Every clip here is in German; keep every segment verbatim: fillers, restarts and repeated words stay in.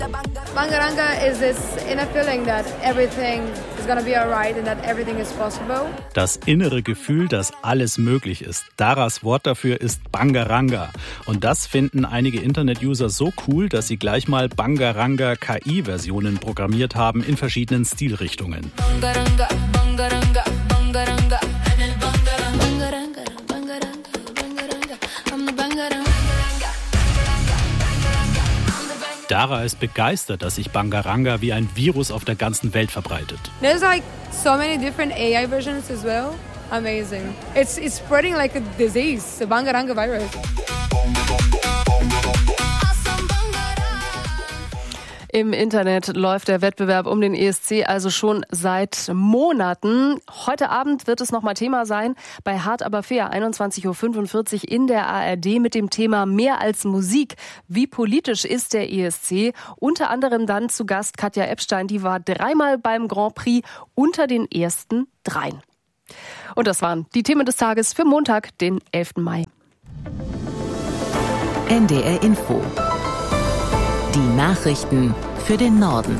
Bangaranga is this inner feeling that everything is going to be alright and that everything is possible. Das innere Gefühl, dass alles möglich ist. Daras Wort dafür ist Bangaranga. Und das finden einige Internet-User so cool, dass sie gleich mal Bangaranga-K I-Versionen programmiert haben in verschiedenen Stilrichtungen. Bangaranga, Bangaranga, Bangaranga. Bangaranga, Bangaranga, Bangaranga. I'm the Bangaranga. Dara ist begeistert, dass sich Bangaranga wie ein Virus auf der ganzen Welt verbreitet. There's like so many different A I versions as well. Amazing. It's it's spreading like a disease, the Bangaranga virus. Im Internet läuft der Wettbewerb um den E S C also schon seit Monaten. Heute Abend wird es nochmal Thema sein bei Hart aber fair, einundzwanzig Uhr fünfundvierzig in der A R D mit dem Thema Mehr als Musik. Wie politisch ist der E S C? Unter anderem dann zu Gast Katja Epstein, die war dreimal beim Grand Prix unter den ersten dreien. Und das waren die Themen des Tages für Montag, den elften Mai. N D R Info. Die Nachrichten für den Norden.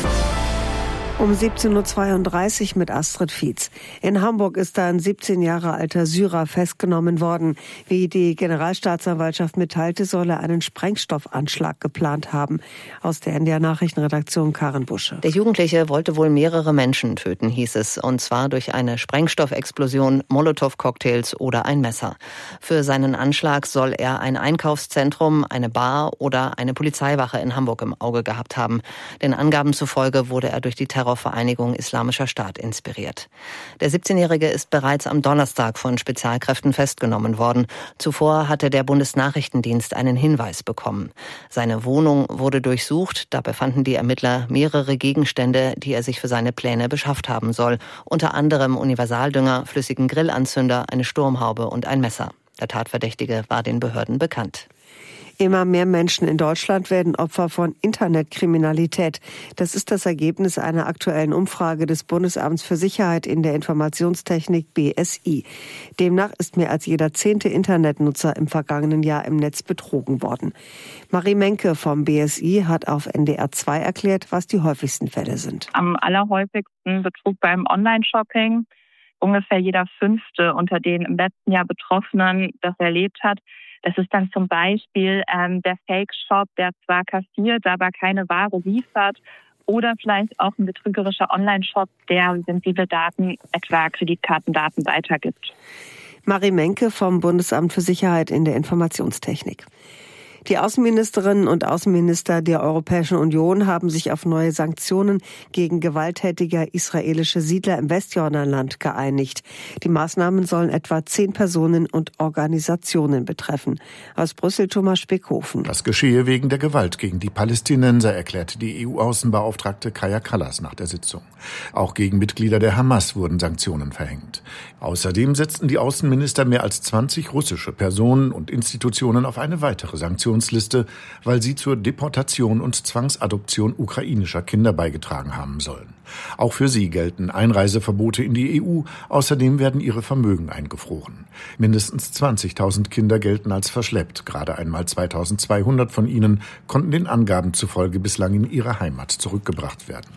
Um siebzehn Uhr zweiunddreißig mit Astrid Fietz. In Hamburg ist ein siebzehn Jahre alter Syrer festgenommen worden. Wie die Generalstaatsanwaltschaft mitteilte, soll er einen Sprengstoffanschlag geplant haben. Aus der N D R-Nachrichtenredaktion Karin Busche. Der Jugendliche wollte wohl mehrere Menschen töten, hieß es. Und zwar durch eine Sprengstoffexplosion, Molotow-Cocktails oder ein Messer. Für seinen Anschlag soll er ein Einkaufszentrum, eine Bar oder eine Polizeiwache in Hamburg im Auge gehabt haben. Den Angaben zufolge wurde er durch die Terrorvereinigung Islamischer Staat inspiriert. Der siebzehnjährige ist bereits am Donnerstag von Spezialkräften festgenommen worden. Zuvor hatte der Bundesnachrichtendienst einen Hinweis bekommen. Seine Wohnung wurde durchsucht. Dabei fanden die Ermittler mehrere Gegenstände, die er sich für seine Pläne beschafft haben soll. Unter anderem Universaldünger, flüssigen Grillanzünder, eine Sturmhaube und ein Messer. Der Tatverdächtige war den Behörden bekannt. Immer mehr Menschen in Deutschland werden Opfer von Internetkriminalität. Das ist das Ergebnis einer aktuellen Umfrage des Bundesamts für Sicherheit in der Informationstechnik B S I. Demnach ist mehr als jeder zehnte Internetnutzer im vergangenen Jahr im Netz betrogen worden. Marie Menke vom B S I hat auf N D R zwei erklärt, was die häufigsten Fälle sind. Am allerhäufigsten Betrug beim Online-Shopping. Ungefähr jeder Fünfte unter den im letzten Jahr Betroffenen das erlebt hat. Das ist dann zum Beispiel ähm, der Fake-Shop, der zwar kassiert, aber keine Ware liefert. Oder vielleicht auch ein betrügerischer Online-Shop, der sensible Daten, etwa Kreditkartendaten, weitergibt. Marie Menke vom Bundesamt für Sicherheit in der Informationstechnik. Die Außenministerinnen und Außenminister der Europäischen Union haben sich auf neue Sanktionen gegen gewalttätige israelische Siedler im Westjordanland geeinigt. Die Maßnahmen sollen etwa zehn Personen und Organisationen betreffen. Aus Brüssel Thomas Speckhofen. Das geschehe wegen der Gewalt gegen die Palästinenser, erklärte die E U-Außenbeauftragte Kaja Kallas nach der Sitzung. Auch gegen Mitglieder der Hamas wurden Sanktionen verhängt. Außerdem setzten die Außenminister mehr als zwanzig russische Personen und Institutionen auf eine weitere Sanktion Liste, weil sie zur Deportation und Zwangsadoption ukrainischer Kinder beigetragen haben sollen. Auch für sie gelten Einreiseverbote in die E U. Außerdem werden ihre Vermögen eingefroren. Mindestens zwanzigtausend Kinder gelten als verschleppt. Gerade einmal zweitausendzweihundert von ihnen konnten den Angaben zufolge bislang in ihre Heimat zurückgebracht werden.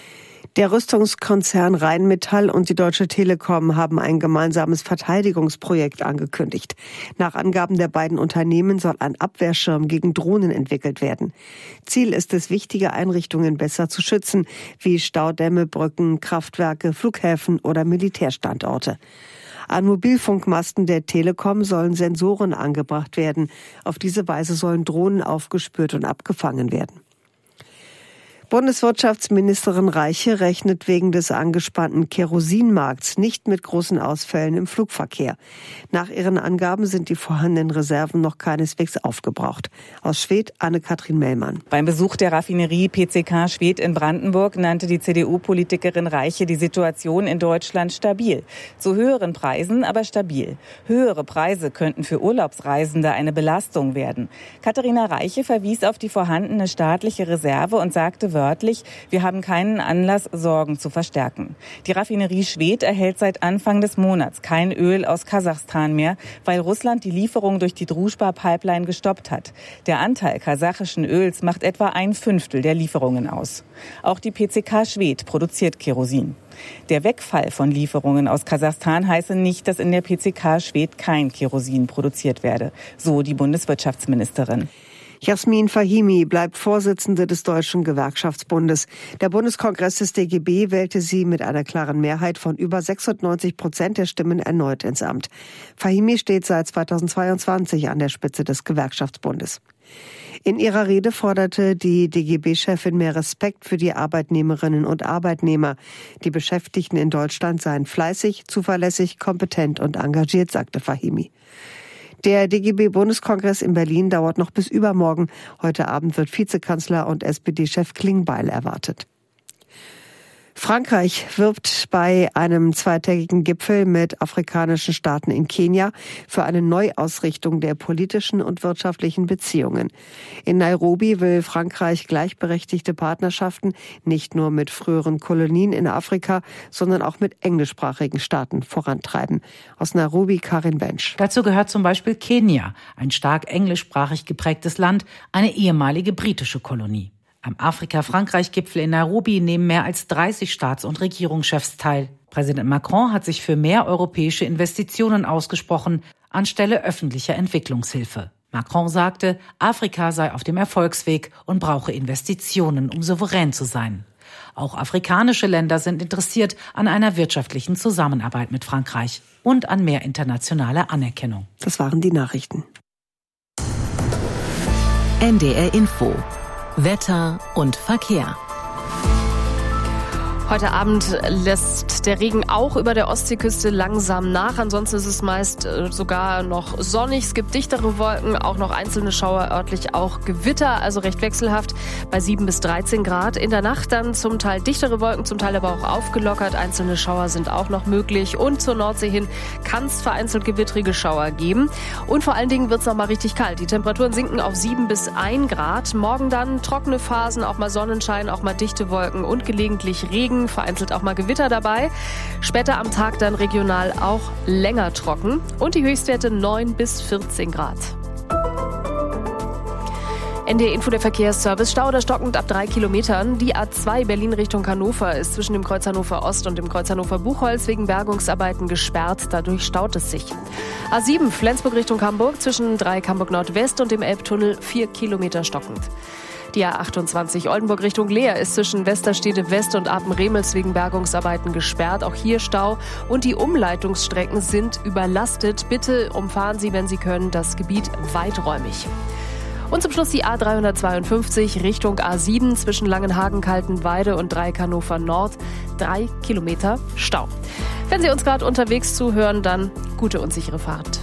Der Rüstungskonzern Rheinmetall und die Deutsche Telekom haben ein gemeinsames Verteidigungsprojekt angekündigt. Nach Angaben der beiden Unternehmen soll ein Abwehrschirm gegen Drohnen entwickelt werden. Ziel ist es, wichtige Einrichtungen besser zu schützen, wie Staudämme, Brücken, Kraftwerke, Flughäfen oder Militärstandorte. An Mobilfunkmasten der Telekom sollen Sensoren angebracht werden. Auf diese Weise sollen Drohnen aufgespürt und abgefangen werden. Bundeswirtschaftsministerin Reiche rechnet wegen des angespannten Kerosinmarkts nicht mit großen Ausfällen im Flugverkehr. Nach ihren Angaben sind die vorhandenen Reserven noch keineswegs aufgebraucht. Aus Schwedt, Anne-Kathrin Mellmann. Beim Besuch der Raffinerie P C K Schwedt in Brandenburg nannte die C D U-Politikerin Reiche die Situation in Deutschland stabil. Zu höheren Preisen, aber stabil. Höhere Preise könnten für Urlaubsreisende eine Belastung werden. Katharina Reiche verwies auf die vorhandene staatliche Reserve und sagte wörtlich, wir haben keinen Anlass, Sorgen zu verstärken. Die Raffinerie Schwedt erhält seit Anfang des Monats kein Öl aus Kasachstan mehr, weil Russland die Lieferung durch die Druzhba-Pipeline gestoppt hat. Der Anteil kasachischen Öls macht etwa ein Fünftel der Lieferungen aus. Auch die P C K Schwedt produziert Kerosin. Der Wegfall von Lieferungen aus Kasachstan heiße nicht, dass in der P C K Schwedt kein Kerosin produziert werde, so die Bundeswirtschaftsministerin. Jasmin Fahimi bleibt Vorsitzende des Deutschen Gewerkschaftsbundes. Der Bundeskongress des D G B wählte sie mit einer klaren Mehrheit von über sechsundneunzig Prozent der Stimmen erneut ins Amt. Fahimi steht seit zweitausendzweiundzwanzig an der Spitze des Gewerkschaftsbundes. In ihrer Rede forderte die D G B-Chefin mehr Respekt für die Arbeitnehmerinnen und Arbeitnehmer. Die Beschäftigten in Deutschland seien fleißig, zuverlässig, kompetent und engagiert, sagte Fahimi. Der D G B-Bundeskongress in Berlin dauert noch bis übermorgen. Heute Abend wird Vizekanzler und S P D-Chef Klingbeil erwartet. Frankreich wirbt bei einem zweitägigen Gipfel mit afrikanischen Staaten in Kenia für eine Neuausrichtung der politischen und wirtschaftlichen Beziehungen. In Nairobi will Frankreich gleichberechtigte Partnerschaften nicht nur mit früheren Kolonien in Afrika, sondern auch mit englischsprachigen Staaten vorantreiben. Aus Nairobi Karin Bensch. Dazu gehört zum Beispiel Kenia, ein stark englischsprachig geprägtes Land, eine ehemalige britische Kolonie. Am Afrika-Frankreich-Gipfel in Nairobi nehmen mehr als dreißig Staats- und Regierungschefs teil. Präsident Macron hat sich für mehr europäische Investitionen ausgesprochen, anstelle öffentlicher Entwicklungshilfe. Macron sagte, Afrika sei auf dem Erfolgsweg und brauche Investitionen, um souverän zu sein. Auch afrikanische Länder sind interessiert an einer wirtschaftlichen Zusammenarbeit mit Frankreich und an mehr internationaler Anerkennung. Das waren die Nachrichten. N D R Info. Wetter und Verkehr. Heute Abend lässt der Regen auch über der Ostseeküste langsam nach. Ansonsten ist es meist sogar noch sonnig. Es gibt dichtere Wolken, auch noch einzelne Schauer, örtlich auch Gewitter, also recht wechselhaft bei sieben bis dreizehn Grad. In der Nacht dann zum Teil dichtere Wolken, zum Teil aber auch aufgelockert. Einzelne Schauer sind auch noch möglich. Und zur Nordsee hin kann es vereinzelt gewittrige Schauer geben. Und vor allen Dingen wird es noch mal richtig kalt. Die Temperaturen sinken auf sieben bis ein Grad. Morgen dann trockene Phasen, auch mal Sonnenschein, auch mal dichte Wolken und gelegentlich Regen. Vereinzelt auch mal Gewitter dabei. Später am Tag dann regional auch länger trocken. Und die Höchstwerte neun bis vierzehn Grad. N D R Info, der Verkehrsservice. Stau oder stockend ab drei Kilometern. Die A zwei Berlin Richtung Hannover ist zwischen dem Kreuz Hannover Ost und dem Kreuz Hannover Buchholz wegen Bergungsarbeiten gesperrt. Dadurch staut es sich. A sieben Flensburg Richtung Hamburg zwischen Dreieck Hamburg Nordwest und dem Elbtunnel vier Kilometer stockend. Die A achtundzwanzig Oldenburg Richtung Leer ist zwischen Westerstede West und Apen-Remels wegen Bergungsarbeiten gesperrt. Auch hier Stau und die Umleitungsstrecken sind überlastet. Bitte umfahren Sie, wenn Sie können, das Gebiet weiträumig. Und zum Schluss die A dreihundertzweiundfünfzig Richtung A sieben zwischen Langenhagen, Kaltenweide und Dreieck Hannover Nord. Drei Kilometer Stau. Wenn Sie uns gerade unterwegs zuhören, dann gute und sichere Fahrt.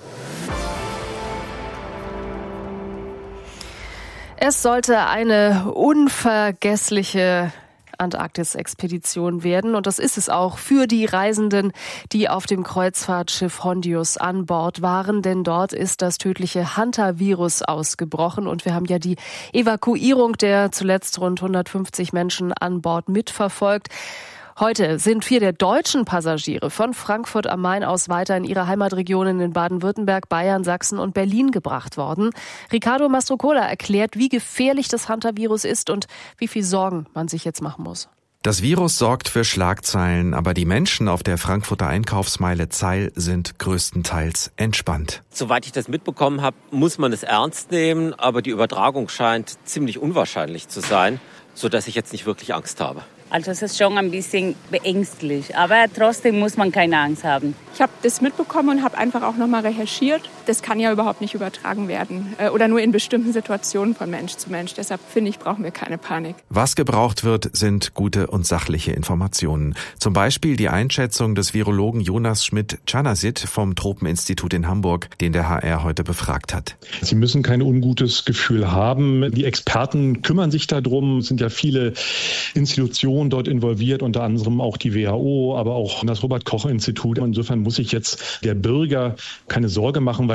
Es sollte eine unvergessliche Antarktis-Expedition werden. Und das ist es auch für die Reisenden, die auf dem Kreuzfahrtschiff Hondius an Bord waren. Denn dort ist das tödliche Hantavirus ausgebrochen. Und wir haben ja die Evakuierung der zuletzt rund hundertfünfzig Menschen an Bord mitverfolgt. Heute sind vier der deutschen Passagiere von Frankfurt am Main aus weiter in ihre Heimatregionen in Baden-Württemberg, Bayern, Sachsen und Berlin gebracht worden. Ricardo Mastrocola erklärt, wie gefährlich das Hantavirus ist und wie viel Sorgen man sich jetzt machen muss. Das Virus sorgt für Schlagzeilen, aber die Menschen auf der Frankfurter Einkaufsmeile Zeil sind größtenteils entspannt. Soweit ich das mitbekommen habe, muss man es ernst nehmen, aber die Übertragung scheint ziemlich unwahrscheinlich zu sein, sodass ich jetzt nicht wirklich Angst habe. Also es ist schon ein bisschen beängstlich, aber trotzdem muss man keine Angst haben. Ich habe das mitbekommen und habe einfach auch nochmal recherchiert. Das kann ja überhaupt nicht übertragen werden oder nur in bestimmten Situationen von Mensch zu Mensch. Deshalb finde ich, brauchen wir keine Panik. Was gebraucht wird, sind gute und sachliche Informationen. Zum Beispiel die Einschätzung des Virologen Jonas Schmidt-Czanasit vom Tropeninstitut in Hamburg, den der H R heute befragt hat. Sie müssen kein ungutes Gefühl haben. Die Experten kümmern sich darum. Es sind ja viele Institutionen dort involviert, unter anderem auch die W H O, aber auch das Robert-Koch-Institut. Insofern muss sich jetzt der Bürger keine Sorge machen, weil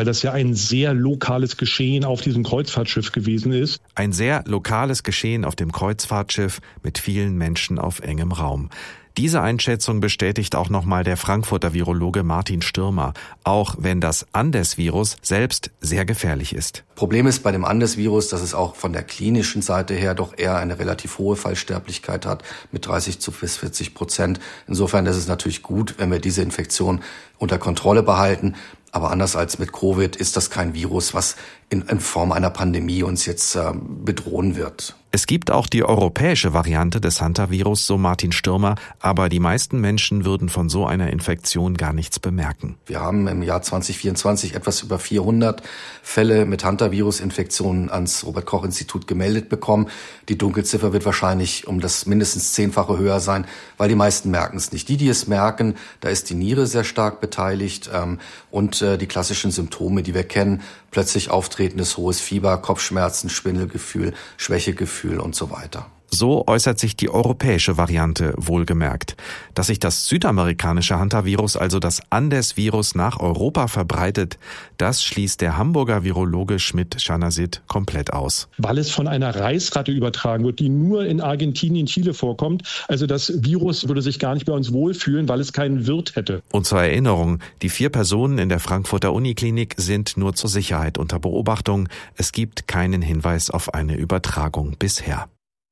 weil das ja ein sehr lokales Geschehen auf diesem Kreuzfahrtschiff gewesen ist. Ein sehr lokales Geschehen auf dem Kreuzfahrtschiff mit vielen Menschen auf engem Raum. Diese Einschätzung bestätigt auch nochmal der Frankfurter Virologe Martin Stürmer, auch wenn das Andes-Virus selbst sehr gefährlich ist. Problem ist bei dem Andes-Virus, dass es auch von der klinischen Seite her doch eher eine relativ hohe Fallsterblichkeit hat, mit dreißig bis vierzig Prozent. Insofern ist es natürlich gut, wenn wir diese Infektion unter Kontrolle behalten. Aber anders als mit Covid ist das kein Virus, was in, in Form einer Pandemie uns jetzt äh, bedrohen wird. Es gibt auch die europäische Variante des Hantavirus, so Martin Stürmer, aber die meisten Menschen würden von so einer Infektion gar nichts bemerken. Wir haben im Jahr zwanzig vierundzwanzig etwas über vierhundert Fälle mit Hantavirus-Infektionen ans Robert-Koch-Institut gemeldet bekommen. Die Dunkelziffer wird wahrscheinlich um das mindestens zehnfache höher sein, weil die meisten merken es nicht. Die, die es merken, da ist die Niere sehr stark beteiligt ähm, und äh, die klassischen Symptome, die wir kennen, plötzlich auftretendes hohes Fieber, Kopfschmerzen, Schwindelgefühl, Schwächegefühl und so weiter. So äußert sich die europäische Variante wohlgemerkt. Dass sich das südamerikanische Hantavirus, also das Andes-Virus, nach Europa verbreitet, das schließt der Hamburger Virologe Schmidt-Chanasit komplett aus. Weil es von einer Reisratte übertragen wird, die nur in Argentinien, Chile vorkommt. Also das Virus würde sich gar nicht bei uns wohlfühlen, weil es keinen Wirt hätte. Und zur Erinnerung, die vier Personen in der Frankfurter Uniklinik sind nur zur Sicherheit unter Beobachtung. Es gibt keinen Hinweis auf eine Übertragung bisher.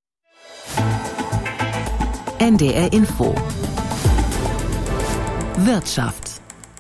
N D R Info Wirtschaft.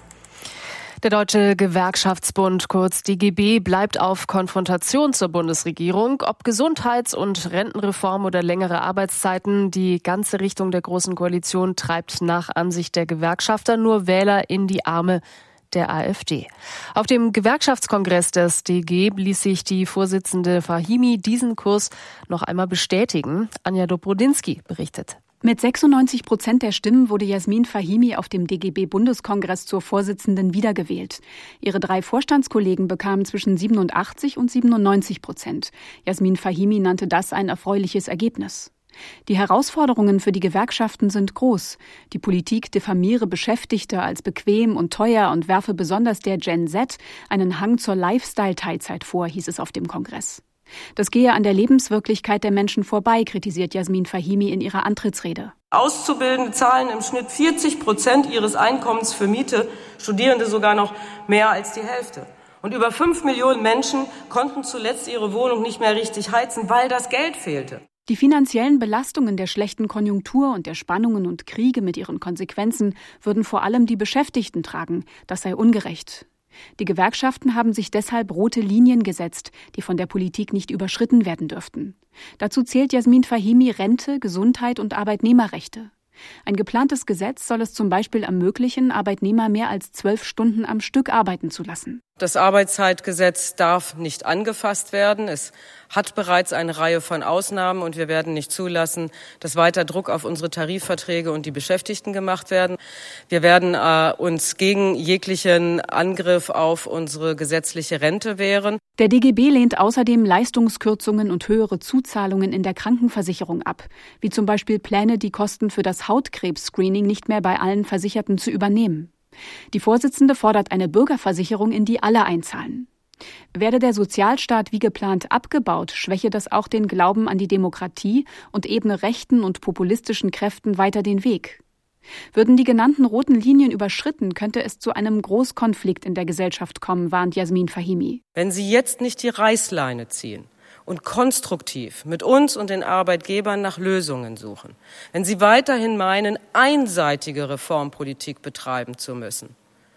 Der Deutsche Gewerkschaftsbund, kurz D G B, bleibt auf Konfrontation zur Bundesregierung. Ob Gesundheits- und Rentenreform oder längere Arbeitszeiten, die ganze Richtung der Großen Koalition treibt nach Ansicht der Gewerkschafter nur Wähler in die Arme der AfD. Auf dem Gewerkschaftskongress des D G ließ sich die Vorsitzende Fahimi diesen Kurs noch einmal bestätigen. Anja Dobrodinsky berichtet. Mit sechsundneunzig Prozent der Stimmen wurde Jasmin Fahimi auf dem D G B-Bundeskongress zur Vorsitzenden wiedergewählt. Ihre drei Vorstandskollegen bekamen zwischen siebenundachtzig und siebenundneunzig Prozent. Jasmin Fahimi nannte das ein erfreuliches Ergebnis. Die Herausforderungen für die Gewerkschaften sind groß. Die Politik diffamiere Beschäftigte als bequem und teuer und werfe besonders der Gen Z einen Hang zur Lifestyle-Teilzeit vor, hieß es auf dem Kongress. Das gehe an der Lebenswirklichkeit der Menschen vorbei, kritisiert Jasmin Fahimi in ihrer Antrittsrede. Auszubildende zahlen im Schnitt vierzig Prozent ihres Einkommens für Miete, Studierende sogar noch mehr als die Hälfte. Und über fünf Millionen Menschen konnten zuletzt ihre Wohnung nicht mehr richtig heizen, weil das Geld fehlte. Die finanziellen Belastungen der schlechten Konjunktur und der Spannungen und Kriege mit ihren Konsequenzen würden vor allem die Beschäftigten tragen. Das sei ungerecht. Die Gewerkschaften haben sich deshalb rote Linien gesetzt, die von der Politik nicht überschritten werden dürften. Dazu zählt Jasmin Fahimi Rente, Gesundheit und Arbeitnehmerrechte. Ein geplantes Gesetz soll es zum Beispiel ermöglichen, Arbeitnehmer mehr als zwölf Stunden am Stück arbeiten zu lassen. Das Arbeitszeitgesetz darf nicht angefasst werden. Es hat bereits eine Reihe von Ausnahmen und wir werden nicht zulassen, dass weiter Druck auf unsere Tarifverträge und die Beschäftigten gemacht werden. Wir werden äh, uns gegen jeglichen Angriff auf unsere gesetzliche Rente wehren. Der D G B lehnt außerdem Leistungskürzungen und höhere Zuzahlungen in der Krankenversicherung ab, wie zum Beispiel Pläne, die Kosten für das Hautkrebs-Screening nicht mehr bei allen Versicherten zu übernehmen. Die Vorsitzende fordert eine Bürgerversicherung, in die alle einzahlen. Werde der Sozialstaat wie geplant abgebaut, schwäche das auch den Glauben an die Demokratie und ebne rechten und populistischen Kräften weiter den Weg. Würden die genannten roten Linien überschritten, könnte es zu einem Großkonflikt in der Gesellschaft kommen, warnt Jasmin Fahimi. Wenn Sie jetzt nicht die Reißleine ziehen und konstruktiv mit uns und den Arbeitgebern nach Lösungen suchen, wenn Sie weiterhin meinen, einseitige Reformpolitik betreiben zu müssen,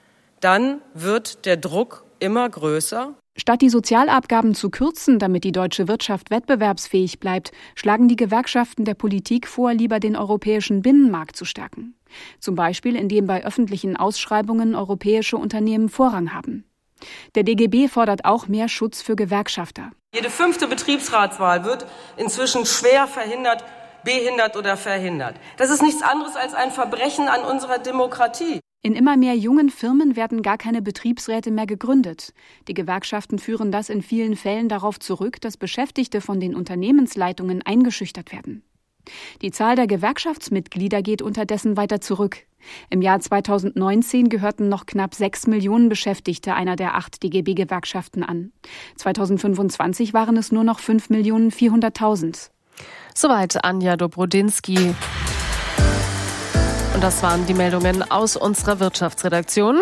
dann wird der Druck immer größer. Statt die Sozialabgaben zu kürzen, damit die deutsche Wirtschaft wettbewerbsfähig bleibt, schlagen die Gewerkschaften der Politik vor, lieber den europäischen Binnenmarkt zu stärken. Zum Beispiel, indem bei öffentlichen Ausschreibungen europäische Unternehmen Vorrang haben. Der D G B fordert auch mehr Schutz für Gewerkschafter. Jede fünfte Betriebsratswahl wird inzwischen schwer verhindert, behindert oder verhindert. Das ist nichts anderes als ein Verbrechen an unserer Demokratie. In immer mehr jungen Firmen werden gar keine Betriebsräte mehr gegründet. Die Gewerkschaften führen das in vielen Fällen darauf zurück, dass Beschäftigte von den Unternehmensleitungen eingeschüchtert werden. Die Zahl der Gewerkschaftsmitglieder geht unterdessen weiter zurück. Im Jahr zweitausendneunzehn gehörten noch knapp sechs Millionen Beschäftigte einer der acht D G B-Gewerkschaften an. zweitausendfünfundzwanzig waren es nur noch fünf Millionen vierhunderttausend. Soweit Anja Dobrodinsky. Und das waren die Meldungen aus unserer Wirtschaftsredaktion.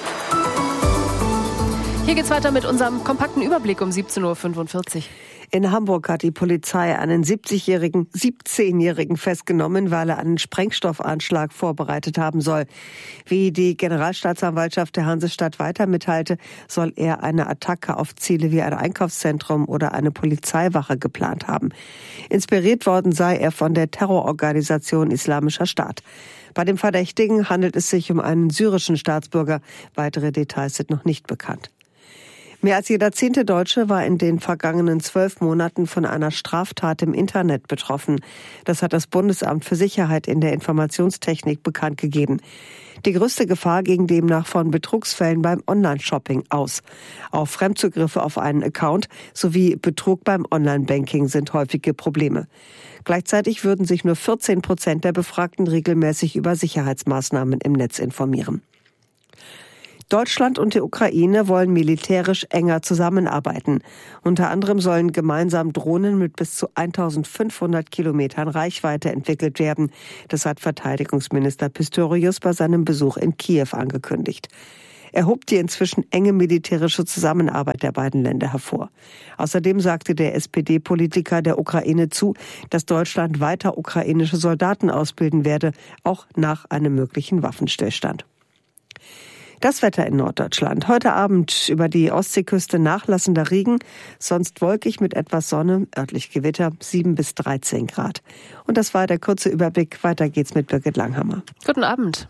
Hier geht's weiter mit unserem kompakten Überblick um siebzehn Uhr fünfundvierzig. In Hamburg hat die Polizei einen siebzigjährigen, siebzehnjährigen festgenommen, weil er einen Sprengstoffanschlag vorbereitet haben soll. Wie die Generalstaatsanwaltschaft der Hansestadt weiter mitteilte, soll er eine Attacke auf Ziele wie ein Einkaufszentrum oder eine Polizeiwache geplant haben. Inspiriert worden sei er von der Terrororganisation Islamischer Staat. Bei dem Verdächtigen handelt es sich um einen syrischen Staatsbürger. Weitere Details sind noch nicht bekannt. Mehr als jeder zehnte Deutsche war in den vergangenen zwölf Monaten von einer Straftat im Internet betroffen. Das hat das Bundesamt für Sicherheit in der Informationstechnik bekannt gegeben. Die größte Gefahr ging demnach von Betrugsfällen beim Online-Shopping aus. Auch Fremdzugriffe auf einen Account sowie Betrug beim Online-Banking sind häufige Probleme. Gleichzeitig würden sich nur vierzehn Prozent der Befragten regelmäßig über Sicherheitsmaßnahmen im Netz informieren. Deutschland und die Ukraine wollen militärisch enger zusammenarbeiten. Unter anderem sollen gemeinsam Drohnen mit bis zu eintausendfünfhundert Kilometern Reichweite entwickelt werden. Das hat Verteidigungsminister Pistorius bei seinem Besuch in Kiew angekündigt. Er hob die inzwischen enge militärische Zusammenarbeit der beiden Länder hervor. Außerdem sagte der S P D-Politiker der Ukraine zu, dass Deutschland weiter ukrainische Soldaten ausbilden werde, auch nach einem möglichen Waffenstillstand. Das Wetter in Norddeutschland. Heute Abend über die Ostseeküste nachlassender Regen, sonst wolkig mit etwas Sonne, örtlich Gewitter, sieben bis dreizehn Grad. Und das war der kurze Überblick. Weiter geht's mit Birgit Langhammer. Guten Abend.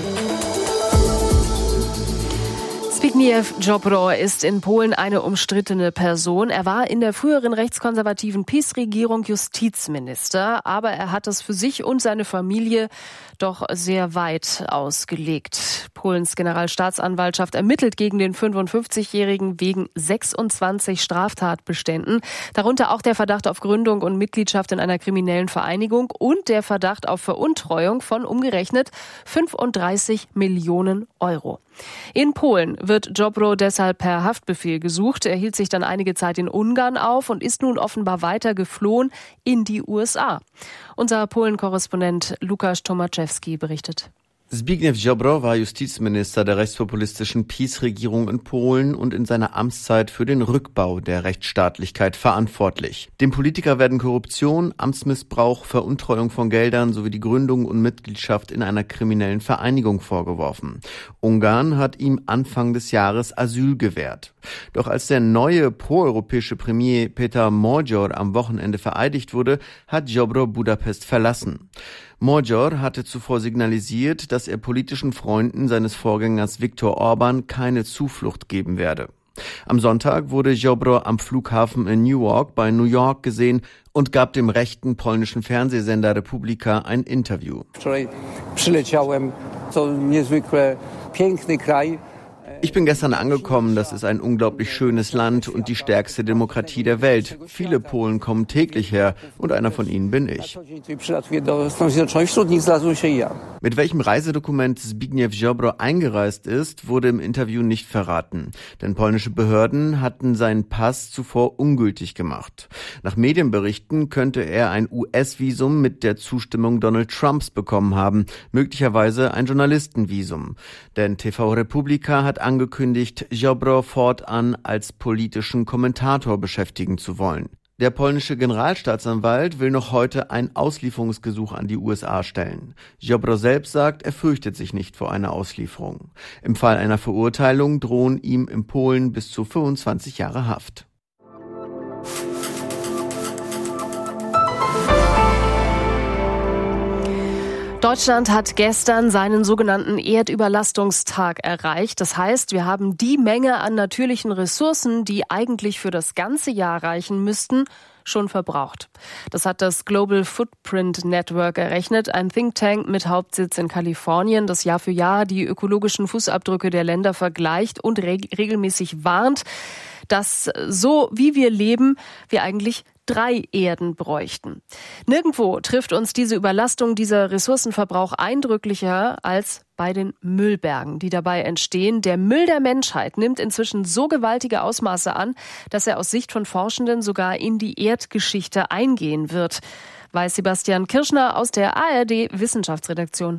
Zbigniew Ziobro ist in Polen eine umstrittene Person. Er war in der früheren rechtskonservativen PiS-Regierung Justizminister, aber er hat es für sich und seine Familie doch sehr weit ausgelegt. Polens Generalstaatsanwaltschaft ermittelt gegen den fünfundfünfzigjährigen wegen sechsundzwanzig Straftatbeständen, darunter auch der Verdacht auf Gründung und Mitgliedschaft in einer kriminellen Vereinigung und der Verdacht auf Veruntreuung von umgerechnet fünfunddreißig Millionen Euro. In Polen wird Ziobro deshalb per Haftbefehl gesucht. Er hielt sich dann einige Zeit in Ungarn auf und ist nun offenbar weiter geflohen in die U S A. Unser Polen-Korrespondent Lukasz Tomaczewski berichtet. Zbigniew Ziobro war Justizminister der rechtspopulistischen PiS-Regierung in Polen und in seiner Amtszeit für den Rückbau der Rechtsstaatlichkeit verantwortlich. Dem Politiker werden Korruption, Amtsmissbrauch, Veruntreuung von Geldern sowie die Gründung und Mitgliedschaft in einer kriminellen Vereinigung vorgeworfen. Ungarn hat ihm Anfang des Jahres Asyl gewährt. Doch als der neue proeuropäische Premier Péter Major am Wochenende vereidigt wurde, hat Ziobro Budapest verlassen. Major hatte zuvor signalisiert, dass er politischen Freunden seines Vorgängers Viktor Orban keine Zuflucht geben werde. Am Sonntag wurde Ziobro am Flughafen in Newark bei New York gesehen und gab dem rechten polnischen Fernsehsender Republika ein Interview. Ich bin gestern angekommen, das ist ein unglaublich schönes Land und die stärkste Demokratie der Welt. Viele Polen kommen täglich her und einer von ihnen bin ich. Mit welchem Reisedokument Zbigniew Ziobro eingereist ist, wurde im Interview nicht verraten. Denn polnische Behörden hatten seinen Pass zuvor ungültig gemacht. Nach Medienberichten könnte er ein U S-Visum mit der Zustimmung Donald Trumps bekommen haben, möglicherweise ein Journalistenvisum. Denn T V Republika hat angekündigt, Ziobro fortan als politischen Kommentator beschäftigen zu wollen. Der polnische Generalstaatsanwalt will noch heute ein Auslieferungsgesuch an die U S A stellen. Ziobro selbst sagt, er fürchtet sich nicht vor einer Auslieferung. Im Fall einer Verurteilung drohen ihm in Polen bis zu fünfundzwanzig Jahre Haft. Deutschland hat gestern seinen sogenannten Erdüberlastungstag erreicht. Das heißt, wir haben die Menge an natürlichen Ressourcen, die eigentlich für das ganze Jahr reichen müssten, schon verbraucht. Das hat das Global Footprint Network errechnet, ein Think Tank mit Hauptsitz in Kalifornien, das Jahr für Jahr die ökologischen Fußabdrücke der Länder vergleicht und reg- regelmäßig warnt, dass so wie wir leben, wir eigentlich drei Erden bräuchten. Nirgendwo trifft uns diese Überlastung, dieser Ressourcenverbrauch eindrücklicher als bei den Müllbergen, die dabei entstehen. Der Müll der Menschheit nimmt inzwischen so gewaltige Ausmaße an, dass er aus Sicht von Forschenden sogar in die Erdgeschichte eingehen wird, weiß Sebastian Kirschner aus der A R D-Wissenschaftsredaktion.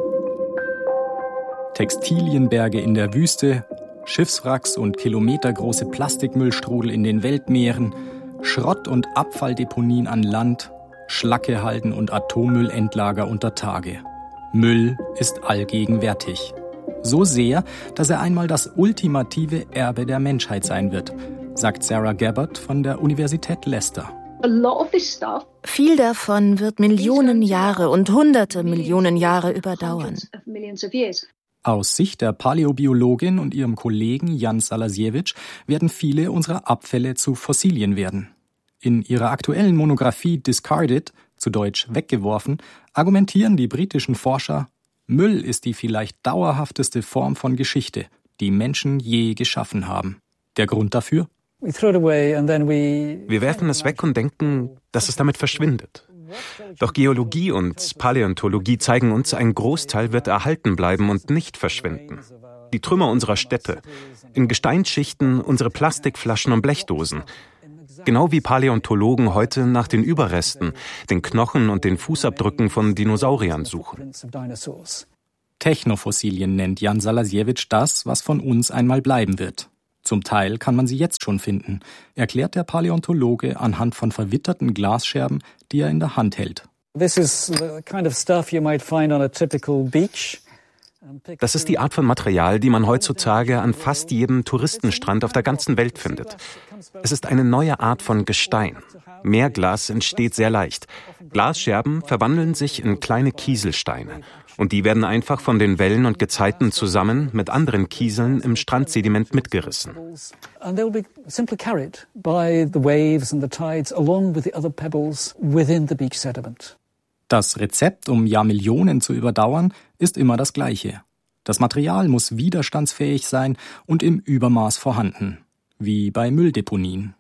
Textilienberge in der Wüste, Schiffswracks und kilometergroße Plastikmüllstrudel in den Weltmeeren, Schrott- und Abfalldeponien an Land, Schlackehalden und Atommüllendlager unter Tage. Müll ist allgegenwärtig. So sehr, dass er einmal das ultimative Erbe der Menschheit sein wird, sagt Sarah Gabbard von der Universität Leicester. Viel davon wird Millionen Jahre und hunderte Millionen Jahre überdauern. Aus Sicht der Paläobiologin und ihrem Kollegen Jan Salasiewicz werden viele unserer Abfälle zu Fossilien werden. In ihrer aktuellen Monographie Discarded, zu Deutsch weggeworfen, argumentieren die britischen Forscher, Müll ist die vielleicht dauerhafteste Form von Geschichte, die Menschen je geschaffen haben. Der Grund dafür? Wir werfen es weg und denken, dass es damit verschwindet. Doch Geologie und Paläontologie zeigen uns, ein Großteil wird erhalten bleiben und nicht verschwinden. Die Trümmer unserer Städte, in Gesteinsschichten unsere Plastikflaschen und Blechdosen. Genau wie Paläontologen heute nach den Überresten, den Knochen und den Fußabdrücken von Dinosauriern suchen. Technofossilien nennt Jan Salasiewicz das, was von uns einmal bleiben wird. Zum Teil kann man sie jetzt schon finden, erklärt der Paläontologe anhand von verwitterten Glasscherben, die er in der Hand hält. Das ist die Art von Material, die man heutzutage an fast jedem Touristenstrand auf der ganzen Welt findet. Es ist eine neue Art von Gestein. Meerglas entsteht sehr leicht. Glasscherben verwandeln sich in kleine Kieselsteine. Und die werden einfach von den Wellen und Gezeiten zusammen mit anderen Kieseln im Strandsediment mitgerissen. Das Rezept, um Jahrmillionen zu überdauern, ist immer das gleiche. Das Material muss widerstandsfähig sein und im Übermaß vorhanden, wie bei Mülldeponien.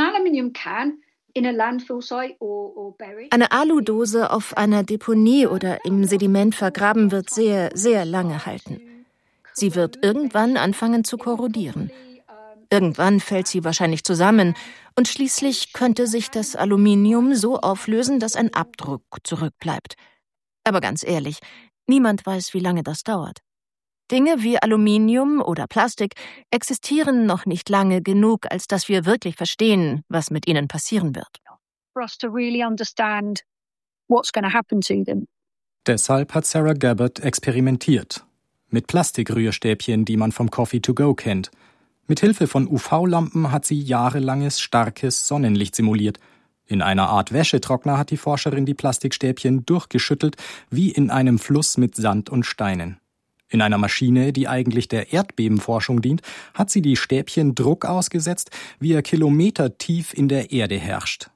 Eine Aludose auf einer Deponie oder im Sediment vergraben wird sehr, sehr lange halten. Sie wird irgendwann anfangen zu korrodieren. Irgendwann fällt sie wahrscheinlich zusammen und schließlich könnte sich das Aluminium so auflösen, dass ein Abdruck zurückbleibt. Aber ganz ehrlich, niemand weiß, wie lange das dauert. Dinge wie Aluminium oder Plastik existieren noch nicht lange genug, als dass wir wirklich verstehen, was mit ihnen passieren wird. Deshalb hat Sarah Gabbard experimentiert. Mit Plastikrührstäbchen, die man vom Coffee to go kennt. Mit Hilfe von U V-Lampen hat sie jahrelanges, starkes Sonnenlicht simuliert. In einer Art Wäschetrockner hat die Forscherin die Plastikstäbchen durchgeschüttelt, wie in einem Fluss mit Sand und Steinen. In einer Maschine, die eigentlich der Erdbebenforschung dient, hat sie die Stäbchen Druck ausgesetzt, wie er kilometertief in der Erde herrscht.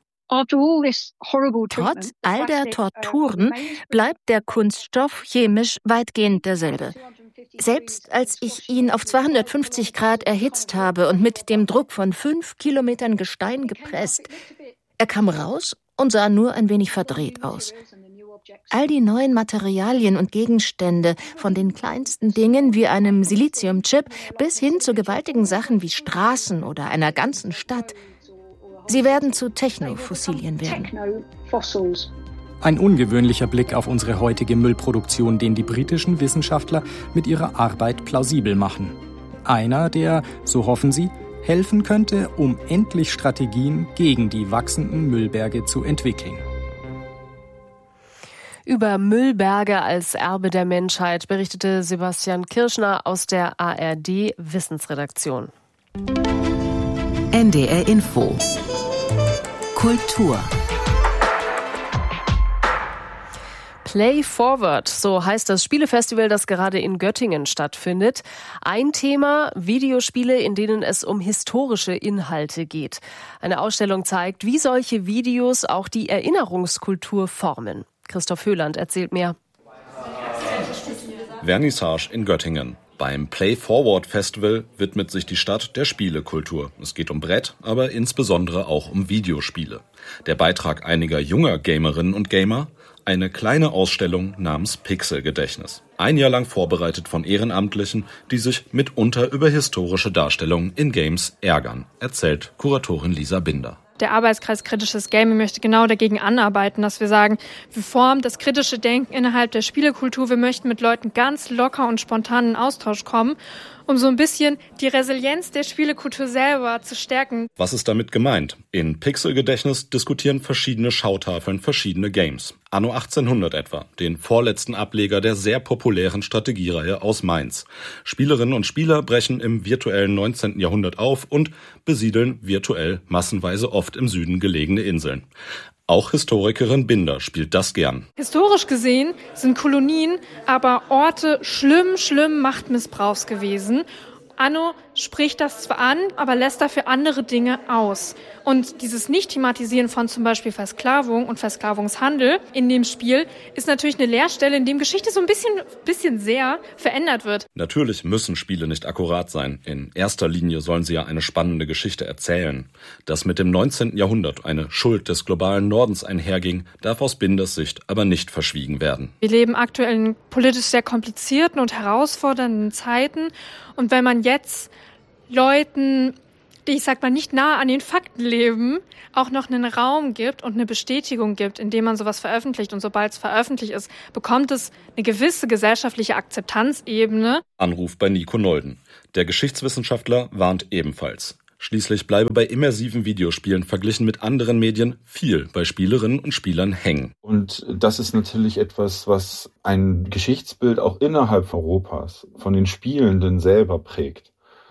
Trotz all der Torturen bleibt der Kunststoff chemisch weitgehend derselbe. Selbst als ich ihn auf zweihundertfünfzig Grad erhitzt habe und mit dem Druck von fünf Kilometern Gestein gepresst, er kam raus und sah nur ein wenig verdreht aus. All die neuen Materialien und Gegenstände, von den kleinsten Dingen wie einem Siliziumchip bis hin zu gewaltigen Sachen wie Straßen oder einer ganzen Stadt, sie werden zu Technofossilien werden. Ein ungewöhnlicher Blick auf unsere heutige Müllproduktion, den die britischen Wissenschaftler mit ihrer Arbeit plausibel machen. Einer, der, so hoffen sie, helfen könnte, um endlich Strategien gegen die wachsenden Müllberge zu entwickeln. Über Müllberge als Erbe der Menschheit berichtete Sebastian Kirschner aus der A R D-Wissensredaktion. N D R Info Kultur. Play Forward, so heißt das Spielefestival, das gerade in Göttingen stattfindet. Ein Thema, Videospiele, in denen es um historische Inhalte geht. Eine Ausstellung zeigt, wie solche Videos auch die Erinnerungskultur formen. Christoph Höhland erzählt mehr. Vernissage in Göttingen. Beim Play Forward Festival widmet sich die Stadt der Spielekultur. Es geht um Brett, aber insbesondere auch um Videospiele. Der Beitrag einiger junger Gamerinnen und Gamer, Eine kleine Ausstellung namens Pixelgedächtnis. Ein Jahr lang vorbereitet von Ehrenamtlichen, die sich mitunter über historische Darstellungen in Games ärgern, erzählt Kuratorin Lisa Binder. Der Arbeitskreis Kritisches Gaming möchte genau dagegen anarbeiten, dass wir sagen, wir formen das kritische Denken innerhalb der Spielekultur. Wir möchten mit Leuten ganz locker und spontan in Austausch kommen, um so ein bisschen die Resilienz der Spielekultur selber zu stärken. Was ist damit gemeint? In Pixelgedächtnis diskutieren verschiedene Schautafeln verschiedene Games. Anno achtzehnhundert etwa, den vorletzten Ableger der sehr populären Strategiereihe aus Mainz. Spielerinnen und Spieler brechen im virtuellen neunzehnten Jahrhundert auf und besiedeln virtuell massenweise oft im Süden gelegene Inseln. Auch Historikerin Binder spielt das gern. Historisch gesehen sind Kolonien aber Orte schlimm, schlimm Machtmissbrauchs gewesen. Anno spricht das zwar an, aber lässt dafür andere Dinge aus. Und dieses Nicht-Thematisieren von zum Beispiel Versklavung und Versklavungshandel in dem Spiel ist natürlich eine Leerstelle, in dem Geschichte so ein bisschen, bisschen sehr verändert wird. Natürlich müssen Spiele nicht akkurat sein. In erster Linie sollen sie ja eine spannende Geschichte erzählen. Dass mit dem neunzehnten Jahrhundert eine Schuld des globalen Nordens einherging, darf aus Binders Sicht aber nicht verschwiegen werden. Wir leben aktuell in politisch sehr komplizierten und herausfordernden Zeiten. Und wenn man jetzt Leuten, die, ich sag mal, nicht nah an den Fakten leben, auch noch einen Raum gibt und eine Bestätigung gibt, indem man sowas veröffentlicht. Und sobald es veröffentlicht ist, bekommt es eine gewisse gesellschaftliche Akzeptanzebene. Anruf bei Nico Nolden. Der Geschichtswissenschaftler warnt ebenfalls. Schließlich bleibe bei immersiven Videospielen verglichen mit anderen Medien viel bei Spielerinnen und Spielern hängen. Und das ist natürlich etwas, was ein Geschichtsbild auch innerhalb Europas von den Spielenden selber prägt.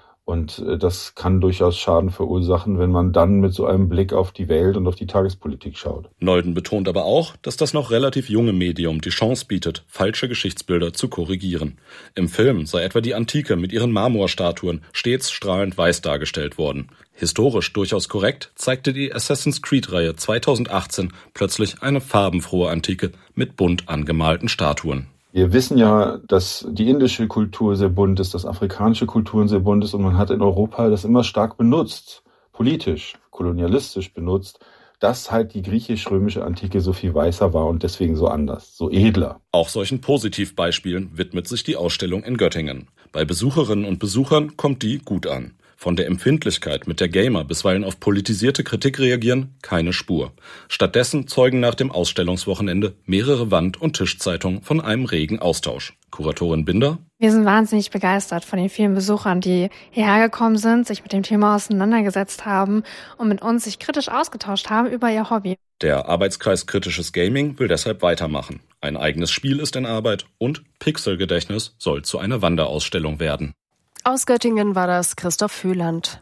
Und das kann durchaus Schaden verursachen, wenn man dann mit so einem Blick auf die Welt und auf die Tagespolitik schaut. Nolden betont aber auch, dass das noch relativ junge Medium die Chance bietet, falsche Geschichtsbilder zu korrigieren. Im Film sei etwa die Antike mit ihren Marmorstatuen stets strahlend weiß dargestellt worden. Historisch durchaus korrekt zeigte die Assassin's Creed-Reihe zweitausendachtzehn plötzlich eine farbenfrohe Antike mit bunt angemalten Statuen. Wir wissen ja, dass die indische Kultur sehr bunt ist, dass afrikanische Kulturen sehr bunt ist und man hat in Europa das immer stark benutzt, politisch, kolonialistisch benutzt, dass halt die griechisch-römische Antike so viel weißer war und deswegen so anders, so edler. Auch solchen Positivbeispielen widmet sich die Ausstellung in Göttingen. Bei Besucherinnen und Besuchern kommt die gut an. Von der Empfindlichkeit, mit der Gamer bisweilen auf politisierte Kritik reagieren, keine Spur. Stattdessen zeugen nach dem Ausstellungswochenende mehrere Wand- und Tischzeitungen von einem regen Austausch. Kuratorin Binder: Wir sind wahnsinnig begeistert von den vielen Besuchern, die hierher gekommen sind, sich mit dem Thema auseinandergesetzt haben und mit uns sich kritisch ausgetauscht haben über ihr Hobby. Der Arbeitskreis Kritisches Gaming will deshalb weitermachen. Ein eigenes Spiel ist in Arbeit und Pixelgedächtnis soll zu einer Wanderausstellung werden. Aus Göttingen war das Christoph Höhland.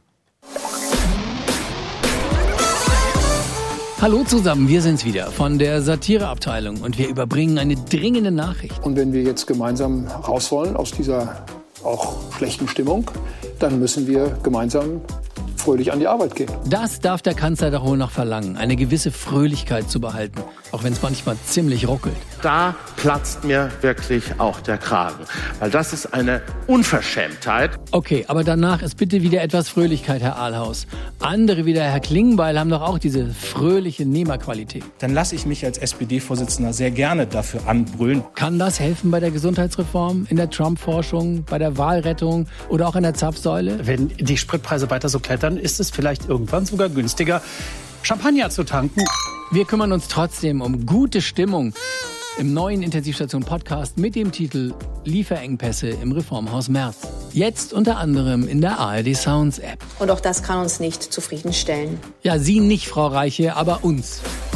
Hallo zusammen, wir sind's wieder von der Satireabteilung und wir überbringen eine dringende Nachricht. Und wenn wir jetzt gemeinsam raus wollen aus dieser auch schlechten Stimmung, dann müssen wir gemeinsam fröhlich an die Arbeit gehen. Das darf der Kanzler doch wohl noch verlangen, eine gewisse Fröhlichkeit zu behalten, auch wenn es manchmal ziemlich ruckelt. Da platzt mir wirklich auch der Kragen, weil das ist eine Unverschämtheit. Okay, aber danach ist bitte wieder etwas Fröhlichkeit, Herr Ahlhaus. Andere wie der Herr Klingbeil haben doch auch diese fröhliche Nehmerqualität. Dann lasse ich mich als S P D-Vorsitzender sehr gerne dafür anbrüllen. Kann das helfen bei der Gesundheitsreform, in der Trump-Forschung, bei der Wahlrettung oder auch in der Zapfsäule? Wenn die Spritpreise weiter so klettern, ist es vielleicht irgendwann sogar günstiger, Champagner zu tanken. Wir kümmern uns trotzdem um gute Stimmung im neuen Intensivstation-Podcast mit dem Titel Lieferengpässe im Reformhaus Merz. Jetzt unter anderem in der A R D Sounds App. Und auch das kann uns nicht zufriedenstellen. Ja, Sie nicht, Frau Reiche, aber uns.